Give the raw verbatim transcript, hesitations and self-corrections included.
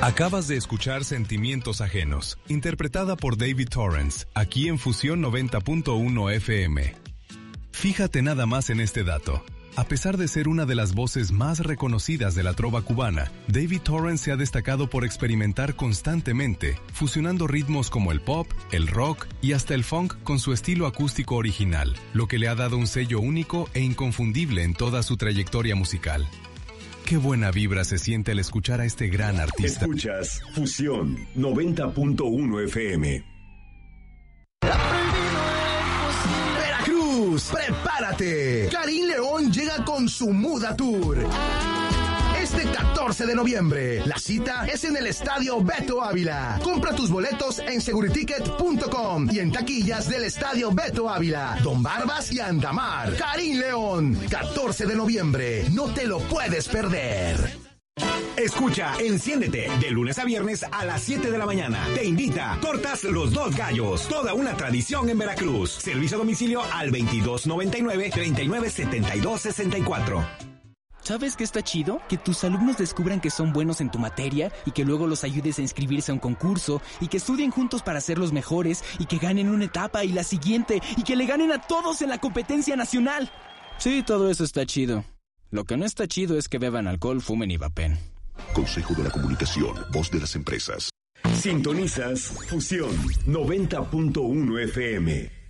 Acabas de escuchar Sentimientos Ajenos, interpretada por David Torrance, aquí en Fusión noventa punto uno F M. Fíjate nada más en este dato. A pesar de ser una de las voces más reconocidas de la trova cubana, David Torrance se ha destacado por experimentar constantemente, fusionando ritmos como el pop, el rock y hasta el funk con su estilo acústico original, lo que le ha dado un sello único e inconfundible en toda su trayectoria musical. Qué buena vibra se siente al escuchar a este gran artista. Escuchas Fusión noventa punto uno F M. Veracruz, prepárate. Karim León llega con su Muda Tour. Este catorce de noviembre, la cita es en el Estadio Beto Ávila. Compra tus boletos en seguriticket punto com y en taquillas del Estadio Beto Ávila, Don Barbas y Andamar. Karim León, catorce de noviembre, no te lo puedes perder. Escucha Enciéndete de lunes a viernes a las siete de la mañana. Te invita Tortas Los Dos Gallos, toda una tradición en Veracruz. Servicio a domicilio al veintidós noventa y nueve, treinta y nueve setenta y dos sesenta y cuatro. ¿Sabes qué está chido? Que tus alumnos descubran que son buenos en tu materia y que luego los ayudes a inscribirse a un concurso y que estudien juntos para ser los mejores y que ganen una etapa y la siguiente y que le ganen a todos en la competencia nacional. Sí, todo eso está chido. Lo que no está chido es que beban alcohol, fumen y vapen. Consejo de la Comunicación, voz de las empresas. Sintonizas Fusión noventa punto uno F M.